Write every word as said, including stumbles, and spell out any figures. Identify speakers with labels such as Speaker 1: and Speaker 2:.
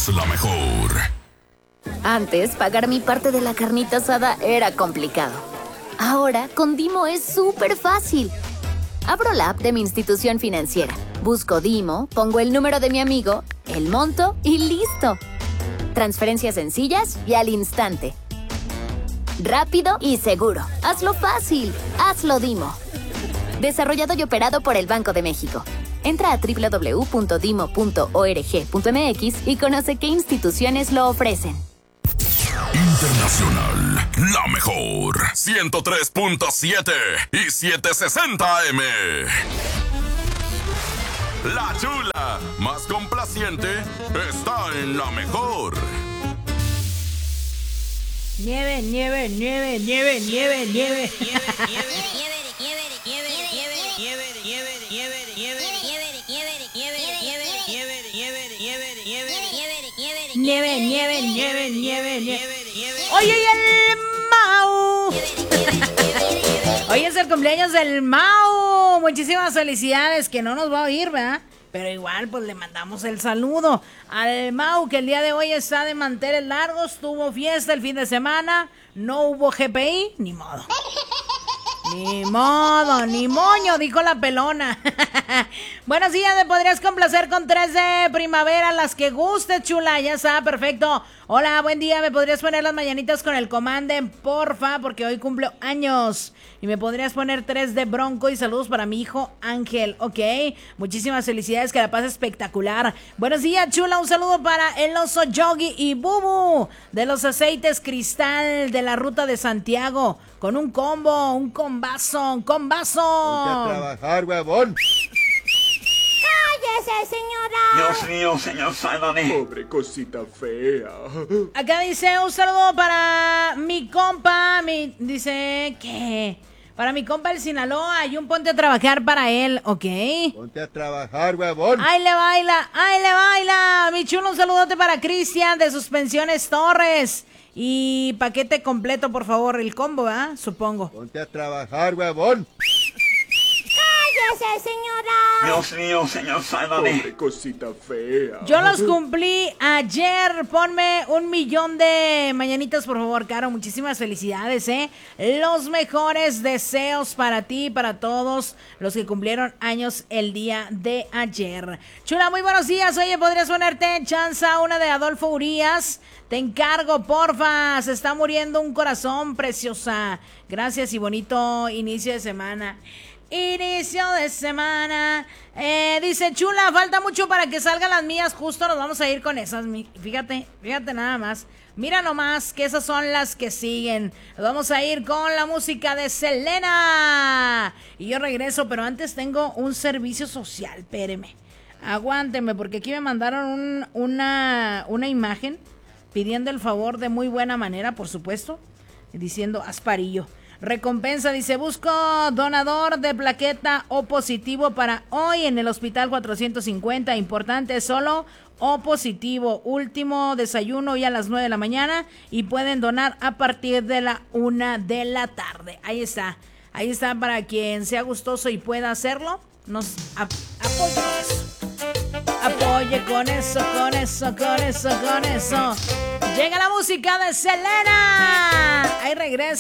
Speaker 1: es la mejor.
Speaker 2: Antes, pagar mi parte de la carnita asada era complicado. Ahora, con Dimo es súper fácil. Abro la app de mi institución financiera, busco Dimo, pongo el número de mi amigo, el monto y ¡listo! Transferencias sencillas y al instante. Rápido y seguro. Hazlo fácil. Hazlo Dimo. Desarrollado y operado por el Banco de México. Entra a doble u doble u doble u punto dimo punto org punto m x y conoce qué instituciones lo ofrecen.
Speaker 1: Internacional, la mejor. ciento tres punto siete y setecientos sesenta A M. La chula, más complaciente, está en la mejor.
Speaker 3: Nieve, nieve, nieve, nieve, nieve, nieve. Nieve, nieve, nieve, nieve, nieve. Oye, y el Mau. Hoy es el cumpleaños del Mau. Muchísimas felicidades, que no nos va a oír, ¿verdad? Pero igual, pues le mandamos el saludo al Mau, que el día de hoy está de manteles largos, tuvo fiesta el fin de semana, no hubo G P I, ni modo. Ni modo, ni moño, dijo la pelona. Buenos días, me podrías complacer con tres de primavera, las que guste, chula, ya está, perfecto. Hola, buen día, me podrías poner las mañanitas con el Comanden, porfa, porque hoy cumplo años. Y me podrías poner tres de Bronco y saludos para mi hijo Ángel, ok. Muchísimas felicidades, que la pase espectacular. Buenos días, chula, un saludo para el oso Yogi y Bubu de los aceites Cristal de la ruta de Santiago. Con un combo, un combazo, un combazo.
Speaker 4: Ponte a trabajar, huevón.
Speaker 5: ¡Cállese, señora!
Speaker 6: Dios mío, señor Sálvame.
Speaker 4: Pobre cosita fea.
Speaker 3: Acá dice un saludo para mi compa, mi, dice que para mi compa el Sinaloa y un ponte a trabajar para él, ¿ok?
Speaker 4: Ponte a trabajar, huevón.
Speaker 3: ¡Ay, le baila! ¡Ay, le baila! Mi chulo, un saludote para Cristian de Suspensiones Torres. Y paquete completo, por favor, el combo, ¿ah? ¿eh? Supongo.
Speaker 4: Ponte a trabajar, huevón.
Speaker 5: ¡Cállese, señora!
Speaker 6: Dios mío, señor Sálvame.
Speaker 4: Pobre cosita fea.
Speaker 3: Yo los cumplí ayer. Ponme un millón de mañanitas, por favor, Caro. Muchísimas felicidades, ¿eh? Los mejores deseos para ti y para todos los que cumplieron años el día de ayer. Chula, muy buenos días. Oye, ¿podrías ponerte en chanza una de Adolfo Urias? Te encargo, porfa. Se está muriendo un corazón, preciosa. Gracias y bonito inicio de semana. Inicio de semana. Eh, dice, chula, falta mucho para que salgan las mías. Justo nos vamos a ir con esas. Fíjate, fíjate nada más. Mira nomás que esas son las que siguen. Nos vamos a ir con la música de Selena. Y yo regreso, pero antes tengo un servicio social. Espéreme. Aguánteme, porque aquí me mandaron un, una, una imagen pidiendo el favor de muy buena manera, por supuesto, diciendo Asparillo. Recompensa, dice, busco donador de plaqueta O positivo para hoy en el hospital cuatrocientos cincuenta. Importante, solo O positivo. Último desayuno hoy a las nueve de la mañana y pueden donar a partir de la una de la tarde. Ahí está, ahí está para quien sea gustoso y pueda hacerlo. Nos ap- apoye con eso. Apoye con eso, con eso, con eso, con eso. Llega la música de Selena. Ahí regresa.